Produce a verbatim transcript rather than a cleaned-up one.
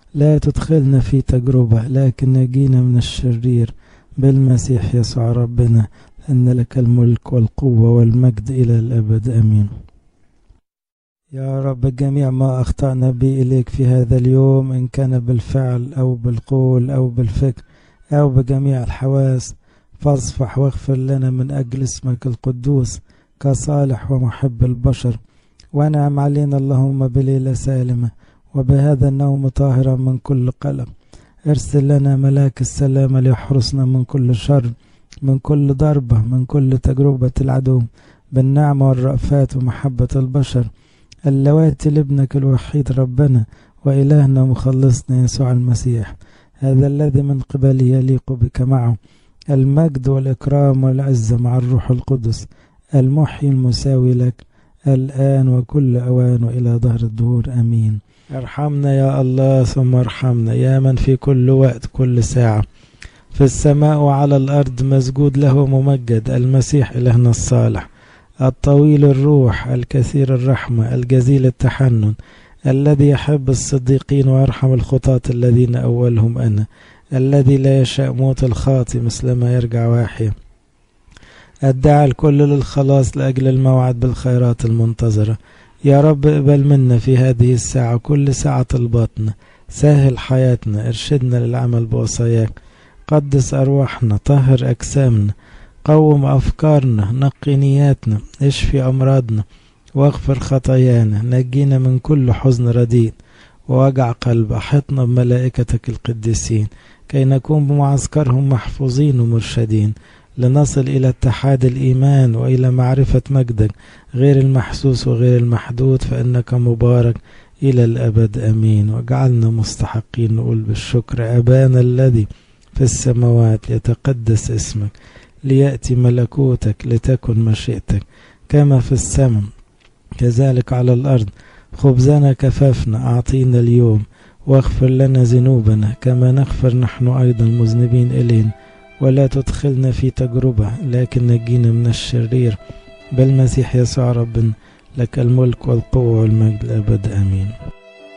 لا تدخلنا في تجربة لكن نجينا من الشرير بالمسيح يسوع ربنا، أن لك الملك والقوة والمجد إلى الأبد آمين. يا رب جميع ما أخطأنا به إليك في هذا اليوم، إن كان بالفعل أو بالقول أو بالفكر أو بجميع الحواس، فاصفح واغفر لنا من أجل اسمك القدوس كصالح ومحب البشر، وانعم علينا اللهم بليلة سالمة وبهذا النوم طاهرا من كل قلق. ارسل لنا ملاك السلام ليحرسنا من كل شر، من كل ضربة، من كل تجربة العدو، بالنعمة والرأفات ومحبة البشر اللواتي لابنك الوحيد ربنا وإلهنا ومخلصنا يسوع المسيح، هذا الذي من قبله يليق بك معه المجد والإكرام والعزة مع الروح القدس المحيي المساوي لك الآن وكل أوان وإلى ظهر الدهور آمين. ارحمنا يا الله ثم ارحمنا، يا من في كل وقت كل ساعة في السماء وعلى الأرض مسجود له ممجد، المسيح إلهنا الصالح الطويل الروح الكثير الرحمة الجزيل التحنن، الذي يحب الصديقين ويرحم الخطاة الذين أولهم أنا، الذي لا يشاء موت الخاطئ مثلما يرجع واحيا، الداعي الكل للخلاص لأجل الموعد بالخيرات المنتظرة. يا رب اقبل منا في هذه الساعة كل ساعة الباطنة، سهل حياتنا، ارشدنا للعمل بوصاياك، قدس أرواحنا، طهر أجسامنا، قوم أفكارنا، نقي نياتنا، اشفي أمراضنا واغفر خطايانا، نجينا من كل حزن رديء ووجع قلب، أحطنا بملائكتك القديسين كي نكون بمعسكرهم محفوظين ومرشدين، لنصل إلى اتحاد الإيمان وإلى معرفة مجدك غير المحسوس وغير المحدود، فإنك مبارك إلى الأبد آمين. وجعلنا مستحقين نقول بالشكر: أبانا الذي في السماوات يتقدس اسمك، ليأتي ملكوتك، لتكن مشيئتك كما في السماء كذلك على الأرض. خبزنا كفافنا أعطينا اليوم، واغفر لنا ذنوبنا كما نغفر نحن أيضا مذنبين إلينا، ولا تدخلنا في تجربة لكن نجينا من الشرير بالمسيح يسوع ربنا، لك الملك والقوة والمجد الأبد آمين.